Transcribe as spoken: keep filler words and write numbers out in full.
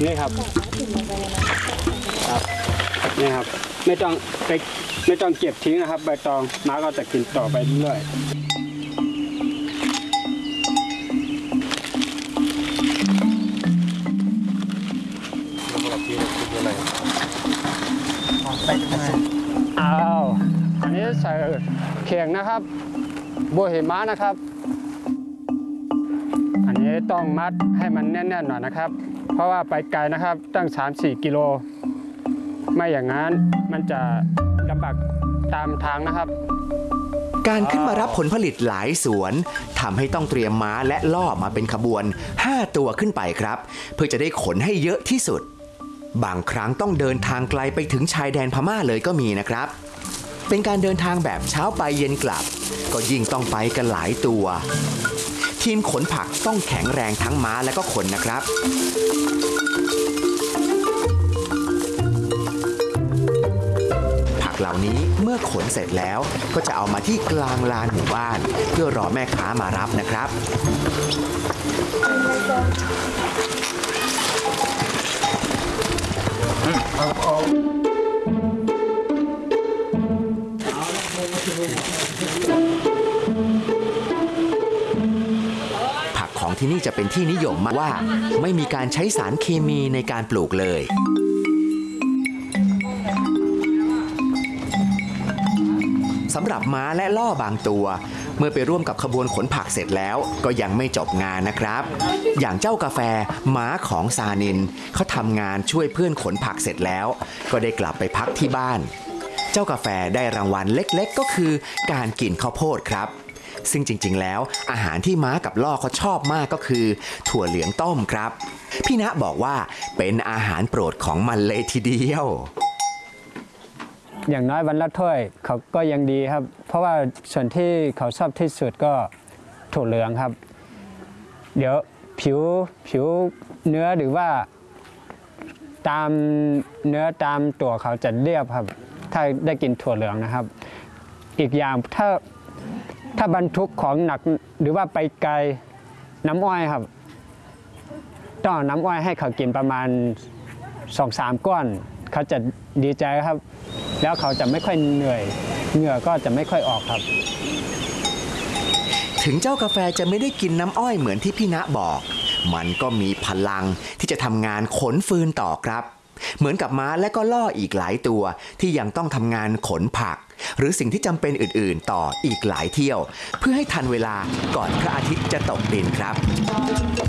นี่ครับครับนี่ครับไม่ต้องไปไม่ต้องเก็บทิ้งนะครับใบตองม้าก็จะกินต่อไปเรื่อยอ้าวอันนี้ใส่เข่งนะครับบัวเห็ม้านะครับอันนี้ต้องมัดให้มันแน่นๆหน่อยนะครับเพราะว่าไปไกลนะครับตั้ง สามถึงสี่ กิโลไม่อย่างนั้นมันจะลำบากตามทางนะครับการขึ้นมารับผลผลิตหลายสวนทำให้ต้องเตรียมม้าและล่อมาเป็นขบวนห้าตัวขึ้นไปครับเพื่อจะได้ขนให้เยอะที่สุดบางครั้งต้องเดินทางไกลไปถึงชายแดนพม่าเลยก็มีนะครับเป็นการเดินทางแบบเช้าไปเย็นกลับก็ยิ่งต้องไปกันหลายตัวทีมขนผักต้องแข็งแรงทั้งม้าและก็คนนะครับผักเหล่านี้เมื่อขนเสร็จแล้วก็จะเอามาที่กลางลานหมู่บ้านเพื่อรอแม่ค้ามารับนะครับผักของที่นี่จะเป็นที่นิยมมากว่าไม่มีการใช้สารเคมีในการปลูกเลยสำหรับม้าและล่อบางตัวเมื่อไปร่วมกับขบวนขนผักเสร็จแล้วก็ยังไม่จบงานนะครับอย่างเจ้ากาแฟม้าของซานินเขาทำงานช่วยเพื่อนขนผักเสร็จแล้วก็ได้กลับไปพักที่บ้านเจ้ากาแฟได้รางวัลเล็กๆก็คือการกินข้าวโพดครับซึ่งจริงๆแล้วอาหารที่ม้ากับล่อเขาชอบมากก็คือถั่วเหลืองต้มครับพี่ณบอกว่าเป็นอาหารโปรดของมันเลยทีเดียวอย่างน้อยวันละถ้วยเขาก็ยังดีครับเพราะว่าส่วนที่เขาชอบที่สุดก็ถั่วเหลืองครับเดี๋ยวผิวผิวเนื้อหรือว่าตามเนื้อตามตัวเขาจะเรียบครับถ้าได้กินถั่วเหลืองนะครับอีกอย่างถ้าถ้าบรรทุกของหนักหรือว่าไปไกลน้ำอ้อยครับต้องน้ำอ้อยให้เขากินประมาณ สองถึงสาม ก้อนเขาจะดีใจครับแล้วเขาจะไม่ค่อยเหนื่อยเหงื่อก็จะไม่ค่อยออกครับถึงเจ้ากาแฟจะไม่ได้กินน้ำอ้อยเหมือนที่พี่ณบอกมันก็มีพลังที่จะทำงานขนฟืนต่อครับเหมือนกับม้าและก็ล่ออีกหลายตัวที่ยังต้องทำงานขนผักหรือสิ่งที่จำเป็นอื่นๆต่ออีกหลายเที่ยวเพื่อให้ทันเวลาก่อนพระอาทิตย์จะตกดินครับ